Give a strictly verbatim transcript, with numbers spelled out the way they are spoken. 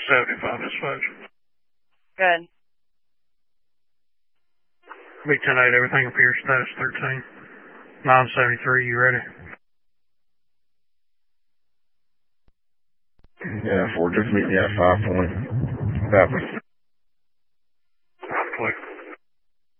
seventy-five dispatch. Good. B ten eight, everything appears status thirteen. nine seventy-three, you ready? Yeah, four, just meet me at five point. That was